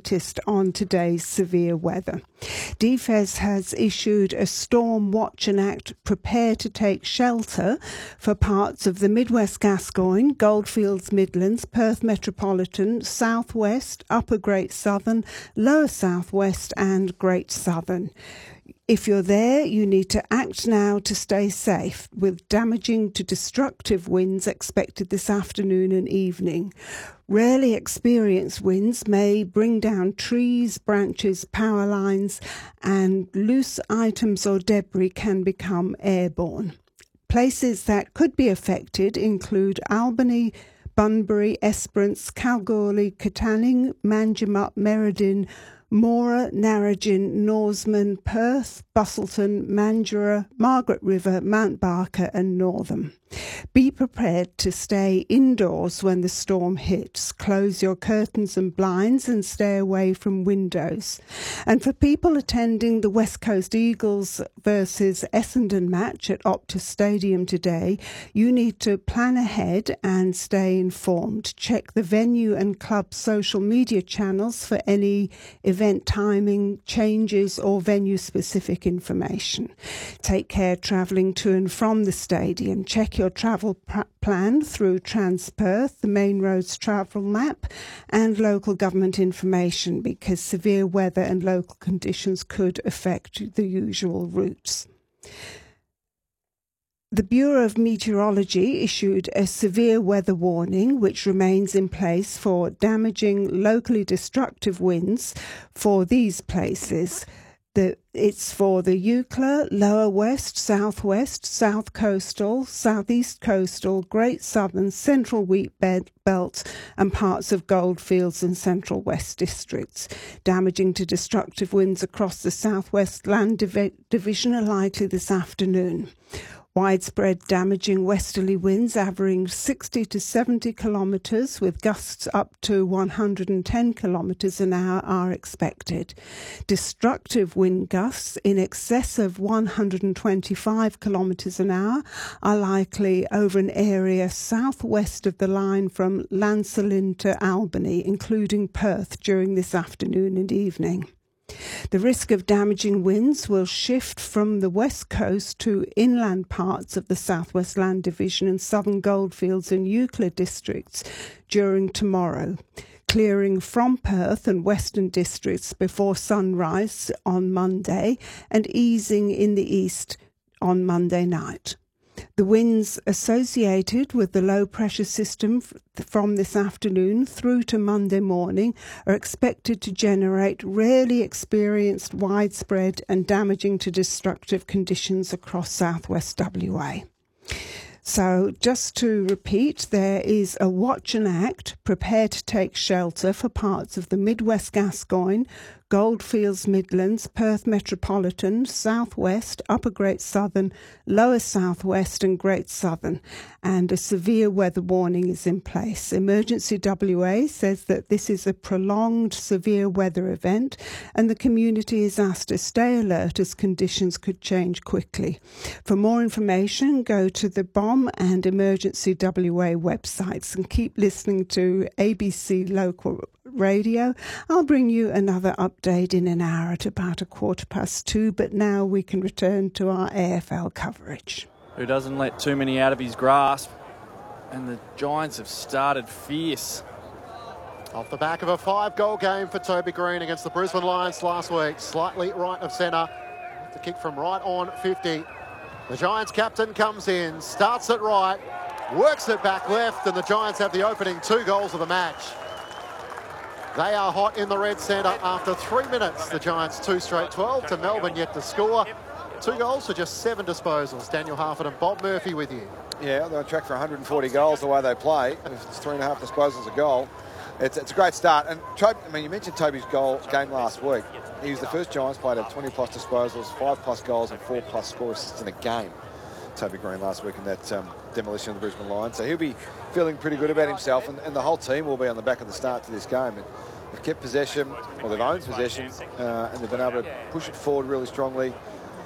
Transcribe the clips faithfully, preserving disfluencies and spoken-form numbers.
latest on today's severe weather. D F E S has issued a Storm Watch and Act Prepare to Take Shelter for parts of the Midwest Gascoyne, Goldfields Midlands, Perth Metropolitan, South West, Upper Great Southern, Lower South West and Great Southern. If you're there, you need to act now to stay safe, with damaging to destructive winds expected this afternoon and evening. Rarely experienced winds may bring down trees, branches, power lines, and loose items or debris can become airborne. Places that could be affected include Albany, Bunbury, Esperance, Kalgoorlie, Katanning, Manjimup, Merredin, Mora, Narrogin, Norseman, Perth, Busselton, Mandurah, Margaret River, Mount Barker and Northam. Be prepared to stay indoors when the storm hits. Close your curtains and blinds and stay away from windows. And for people attending the West Coast Eagles versus Essendon match at Optus Stadium today, you need to plan ahead and stay informed. Check the venue and club social media channels for any event timing changes or venue-specific information. Take care travelling to and from the stadium. Check your travel pr- plan through Transperth, the Main Roads travel map, and local government information, because severe weather and local conditions could affect the usual routes. The Bureau of Meteorology issued a severe weather warning, which remains in place for damaging, locally destructive winds for these places. The, it's for the Eucla, Lower West, South West, South Coastal, Southeast Coastal, Great Southern, Central Wheat Belt and parts of Goldfields and Central West districts. Damaging to destructive winds across the Southwest Land Div- Division are likely this afternoon. Widespread damaging westerly winds averaging sixty to seventy kilometres with gusts up to one hundred ten kilometres an hour are expected. Destructive wind gusts in excess of one hundred twenty-five kilometres an hour are likely over an area southwest of the line from Lancelin to Albany, including Perth, during this afternoon and evening. The risk of damaging winds will shift from the west coast to inland parts of the Southwest Land Division and Southern Goldfields and Eucla districts during tomorrow, clearing from Perth and Western districts before sunrise on Monday and easing in the east on Monday night. The winds associated with the low-pressure system from this afternoon through to Monday morning are expected to generate rarely experienced widespread and damaging to destructive conditions across southwest W A. So, just to repeat, there is a Watch and Act, Prepare to Take Shelter for parts of the Midwest Gascoyne, Goldfields Midlands, Perth Metropolitan, South West, Upper Great Southern, Lower South West and Great Southern, and a severe weather warning is in place. Emergency W A says that this is a prolonged severe weather event and the community is asked to stay alert as conditions could change quickly. For more information, go to the B O M and Emergency W A websites and keep listening to A B C Local Radio. I'll bring you another update in an hour at about a quarter past two, but now we can return to our A F L coverage. Who doesn't let too many out of his grasp, and the Giants have started fierce. Off the back of a five-goal game for Toby Green against the Brisbane Lions last week, slightly right of centre, the kick from right on fifty. The Giants captain comes in, starts it right, works it back left, and the Giants have the opening two goals of the match. They are hot in the red centre after three minutes. The Giants two straight twelve to Melbourne yet to score. Two goals for just seven disposals. Daniel Harford and Bob Murphy with you. Yeah, they're on track for one hundred forty goals the way they play. It's three and a half disposals a goal. It's, it's a great start. And Toby, I mean, you mentioned Toby's goal game last week. He was the first Giants player to have twenty plus disposals, five plus goals and four plus score assists in a game. Toby Green last week in that um, demolition of the Brisbane Lions. So he'll be feeling pretty good about himself, and, and the whole team will be on the back of the start to this game. And they've kept possession, or they've owned possession, uh, and they've been able to push it forward really strongly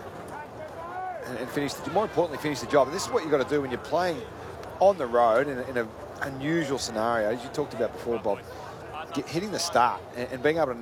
and, and finish, the, more importantly, finish the job. And this is what you've got to do when you're playing on the road in, in an unusual scenario, as you talked about before, Bob. Get, hitting the start and, and being able to